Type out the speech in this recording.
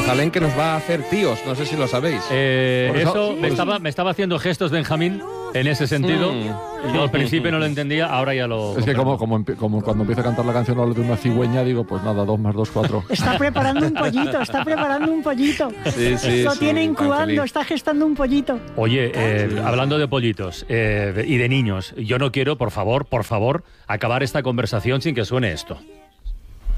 Rosalén que nos va a hacer tíos, no sé si lo sabéis. Me estaba haciendo gestos Benjamín en ese sentido. Yo al principio no lo entendía, ahora ya lo... Es que como cuando empieza a cantar la canción habla de una cigüeña, digo, pues nada, 2 más 2, 4. Está preparando un pollito. Sí, Lo tiene incubando, feliz. está gestando un pollito. Oye, hablando de pollitos y de niños, yo no quiero, por favor, acabar esta conversación sin que suene esto.